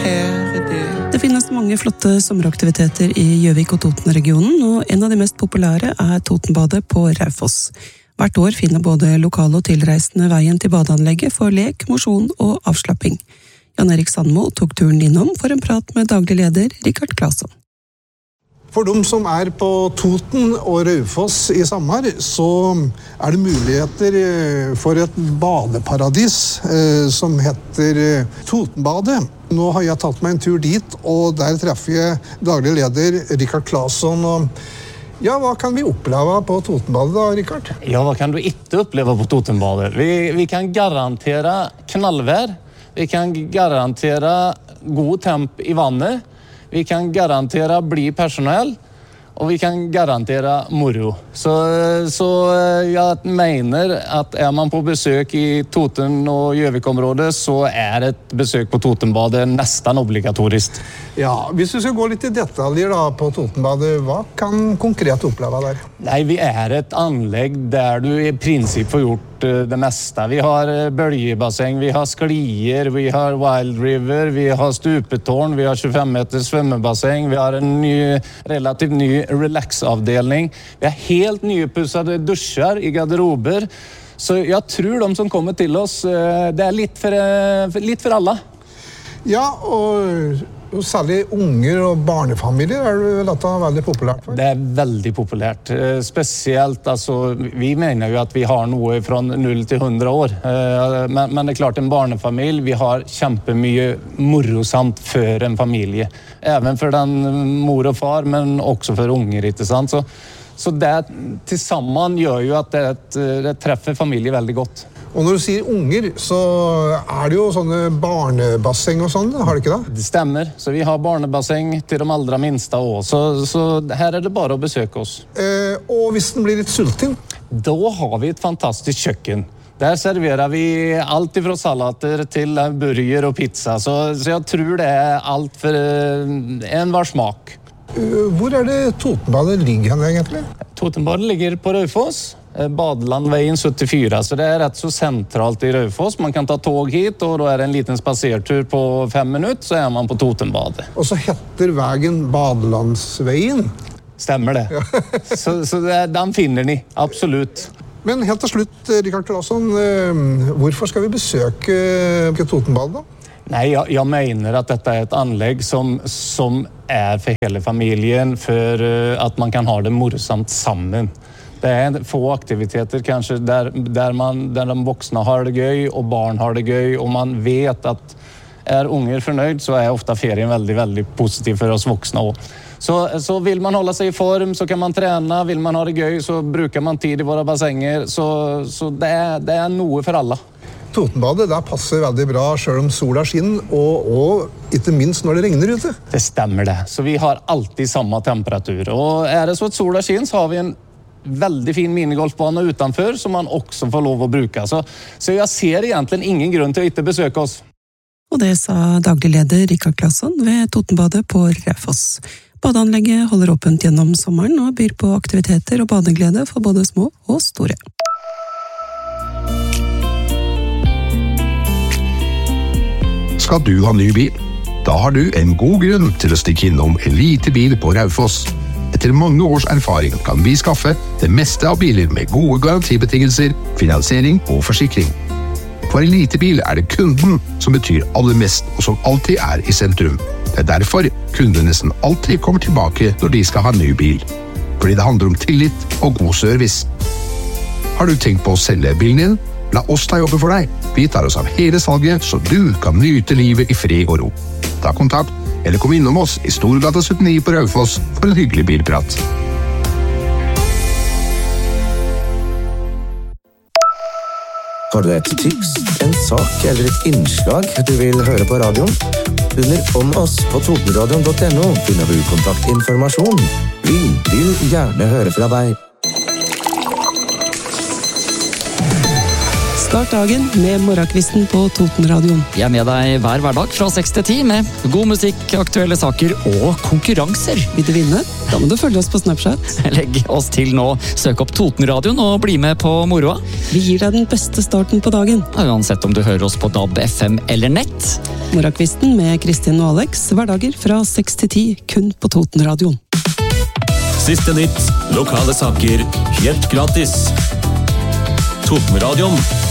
Det finnes mange flotte sommeraktiviteter i Gjøvik og Toten-regionen, og en av de mest populære er Totenbadet på Raufoss. Hvert år finner både lokale og tilreisende veien til badeanlegget for lek, mosjon og avslapping. Jan Erik Sandmo tok turen innom for en prat med daglig leder Rikard Claesson. For de som er på Toten og Raufoss i sommer, så er det muligheter for et badeparadis som heter Totenbadet. Nå har jeg tatt meg en tur dit, og der treffer jeg daglig leder Rikard Claesson. Ja, hva kan vi oppleve på Totenbadet da, Rikard? Ja, hva kan du ikke oppleve på Totenbadet? Vi kan garantere knallvær, vi kan garantere god temp i vannet, vi kan garantere bli personell, og vi kan garantere moro. Så jeg mener at man på besøk i Toten- og Gjøvik-området, så et besøk på Totenbadet nesten obligatorisk. Ja, hvis du skal gå litt i detaljer da, på Totenbadet, hva kan konkret oppleve der? Nei, vi et anlegg der du i prinsipp får gjort det meste. Vi har bølgebasseng, vi har sklier, vi har Wild River, vi har stupetårn, vi har 25 meter svømmebasseng, vi har en relativt ny relax-avdelning, vi har helt nypussede dusjer i garderober. Så jeg tror de som kommer til oss, det litt for alle. Ja, og særlig unger og barnefamilier det vel at det veldig populært for? Det veldig populært. Spesielt, altså, vi mener jo at vi har noe fra 0 til 100 år. Men det klart, en barnefamilie, vi har kjempemye morosamt for en familie. Even for den mor og far, men også for unger, ikke sant? Så det til sammen gjør jo at det treffer familie veldig godt. Og når du sier unger, så det jo sånne barnebasseng og sånn, har det ikke det? Det stemmer, så vi har barnebasseng til de allra minste også, så her det bare å besøke oss. Og hvis den blir litt sulten? Da har vi et fantastisk kjøkken. Der serverer vi alt fra salater til burger og pizza, så jeg tror det alt for enhver smak. Hvor det Totenbadet ligger egentlig? Totenbadet ligger på Raufoss, Badelandveien 74, så det rett så sentralt i Raufoss. Man kan ta tog hit, og da det en liten spasertur på 5 minutter, så man på Totenbadet. Og så heter veien Badelandsveien? Stemmer det. Ja. så den finner ni, absolutt. Men helt til slutt, Rikard Claesson, hvorfor skal vi besøke Totenbadet da? Nei, jeg mener at dette et anlegg som for hele familien, for at man kan ha det morsomt sammen. Det få aktiviteter kanskje der de voksne har det gøy, og barn har det gøy, og man vet at unger fornøyd, så ofte ferien veldig, veldig positiv for oss voksne også. Så vil man holde seg i form, så kan man trene, vil man ha det gøy, så bruker man tid i våre bassenger, så det noe for alle. Totenbadet, der passer veldig bra selv om sola skinner, og ikke minst når det regner ute. Det stemmer det, så vi har alltid samme temperatur. Og det så at sola skinner, så har vi en veldig fin minigolfbane utenfor, som man også får lov å bruke. Så jeg ser egentlig ingen grunn til å ikke besøke oss. Og det sa daglig leder Rikard Claesson ved Totenbadet på Raufoss. Badeanlegget holder åpent gjennom sommeren og byr på aktiviteter og badeglede for både små og store. Skal du ha ny bil? Da har du en god grunn til å stikke innom Elite Bil på Raufoss. Etter mange års erfaring kan vi skaffe det meste av biler med gode garantibetingelser, finansiering og forsikring. For Elite Bil det kunden som betyr aller mest, og som alltid i sentrum. Det derfor kunder nesten alltid kommer tilbake når de skal ha ny bil. Fordi det handler om tillit og god service. Har du tenkt på å selge bilen din? La oss ta jobbe for deg. Vi tar oss av hele salget, så du kan nyte livet i fred og ro. Ta kontakt, eller kom innom oss i Storgata 79 på Raufoss for en hyggelig bilprat. Har du et tips, en sak eller et innslag du vil høre på radioen? Under Om oss på totenradion.no finner du kontaktinformasjon. Vi vil gjerne høre fra deg. Start dagen med morgenkvisten på Totenradioen. Vi er med deg hver hverdag fra 6 til 10 med god musikk, aktuelle saker og konkurranser. Vil du vinne? Da må du følge oss på Snapchat. Legg oss til nå, søk opp Totenradioen og bli med på moroa. Vi gir deg den beste starten på dagen. Uansett om du hører oss på DAB, FM eller nett. Morgenkvisten med Kristin og Alex, hverdager fra 6 til 10, kun på Totenradioen. Siste nytt, lokale saker, helt gratis. Totenradioen.